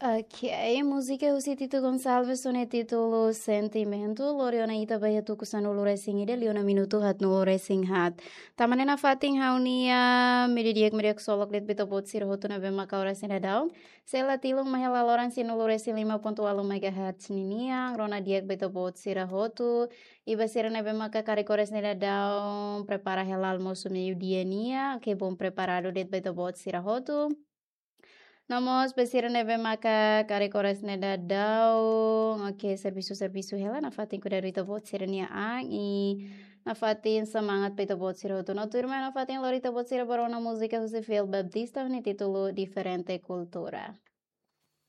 Ok, música usi Tito Gonçalves sono titolo Sentimento, Loriona ita baya tu kusano luresing ide liona minuto hat no luresing hat. Tamanena fating haunia mediak solok lit bito bot sir hotu na bema kauresin daw. Sela tilung mahela loran sinu luresing 5.8 MHz niniang rona diak bito bot sir hotu. Iba sir na bema ka karikores nila daw prepara helal mosumnya yudiania ke bom preparado dit bito bot sir hotu. Namos pesira neve maka kare kores neda dau oke servisu hela na fatin ku dari bot sirania ang i na fatin semangat pito bot sira tu no turma na fatin lorita bot sira barona música se feel baptista ni titulo diferente cultura.